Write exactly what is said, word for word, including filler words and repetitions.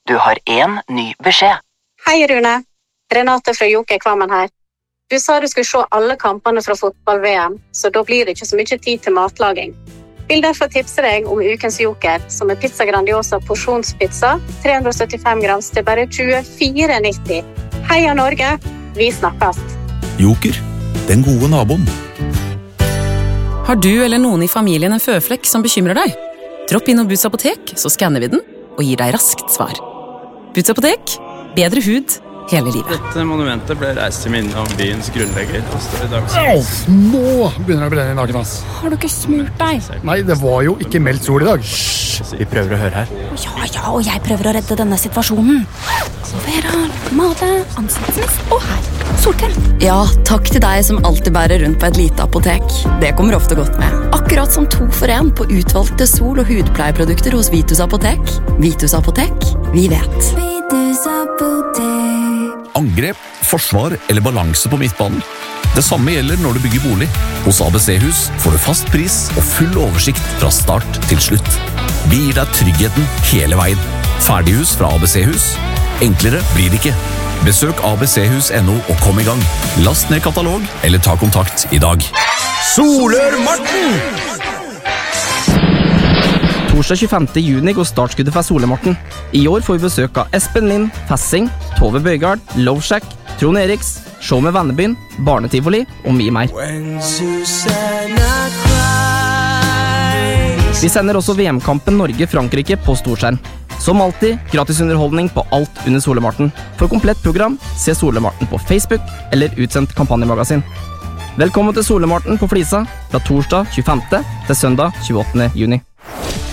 Du har en ny beskjed. Hei Rune, Renate fra Joker Kvammen her. Du sa du skulle se alle kampene fra fotball-V M, så da blir det ikke så mye tid til matlaging. Vil derfor tipse deg om ukens Joker, som er Pizza Grandiosa porsjonspizza, tre hundre og syttifem grams til bare tjuefire nitti. Heia Norge, vi snakkes! Joker, den gode naboen. Har du eller noen i familien en føflekk som bekymrer deg? Dropp inn og Boots apotek, så skanner vi den og gir deg raskt svar. Boots apotek, bedre hud hele livet. Dette monumentet ble reist til minne om byens grunnlegger. Og står i dag. Åh, nå begynner det å brenne i naken, ass. Har du ikke smurt deg? Nei, det var jo ikke meldt sol i dag. Hysj, vi prøver å høre her. Ja, ja, og jeg prøver å redde denne situasjonen. Vera, mate, ansiktsmist og her, solkrem. Ja, takk til deg som alltid bærer rundt på et lite apotek. Det kommer ofte godt med. Akkurat som to for en på utvalgte sol- og hudpleieprodukter hos Vitus apotek. Vitus apotek, vi vet. Vitus apotek. Angrep, forsvar eller balanse på midtbanen. Det samme gjelder når du bygger bolig. Hos A B C-hus får du fast pris og full oversikt fra start til slutt. Vi gir deg tryggheten hele veien. Ferdighus fra A B C-hus. Enklere blir det ikke. Besøk a b c hus punktum no og kom i gang. Last ned katalog eller ta kontakt i dag. Solør-Marten! Torsdag tjuefemte juni går startskuddet for Solør-Marten. I år får vi besøk av Espen Lind, Fessing, Tove Bøygard, Loveshack, Trond Eriks, Show med Vennebyen, Barnetivoli og mye mer. Vi sender også V M-kampen Norge-Frankrike på storskjerm. Som alltid, gratis underholdning på alt under Solør-Marten. For komplett program, se Solør-Marten på Facebook eller utsendt kampanjemagasin. Velkommen til Solør-Marten på Flisa fra torsdag tjuefemte til søndag tjueåttende juni.